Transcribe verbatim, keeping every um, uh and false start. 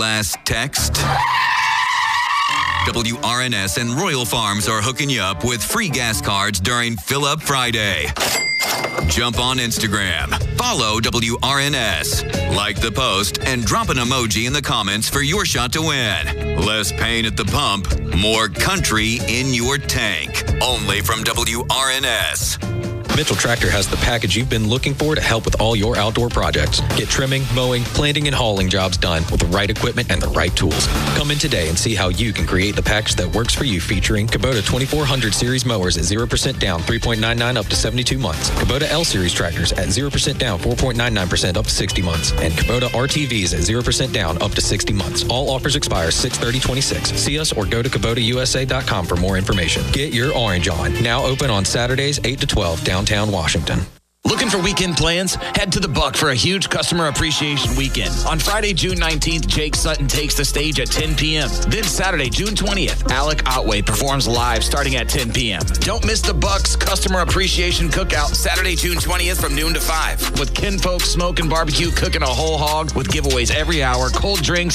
Last text? W R N S and Royal Farms are hooking you up with free gas cards during Fill Up Friday. Jump on Instagram, follow W R N S, like the post, and drop an emoji in the comments for your shot to win. Less pain at the pump, more country in your tank. Only from W R N S. Mitchell Tractor has the package you've been looking for to help with all your outdoor projects. Get trimming, mowing, planting, and hauling jobs done with the right equipment and the right tools. Come in today and see how you can create the package that works for you, featuring Kubota twenty-four hundred series mowers at zero percent down, three point nine nine up to seventy-two months. Kubota L series tractors at zero percent down, four point nine nine percent up to sixty months. And Kubota R T Vs at zero percent down, up to sixty months. All offers expire six thirty twenty-six. See us or go to Kubota U S A dot com for more information. Get your orange on. Now open on Saturdays eight to twelve, downtown Washington. Looking for weekend plans? Head to the Buck for a huge customer appreciation weekend. On Friday, June nineteenth, Jake Sutton takes the stage at ten p.m. Then Saturday, June twentieth, Alec Otway performs live starting at ten p.m. Don't miss the Buck's Customer Appreciation Cookout Saturday, June twentieth from noon to five. With Ken Folks Smoke and Barbecue cooking a whole hog with giveaways every hour, cold drinks,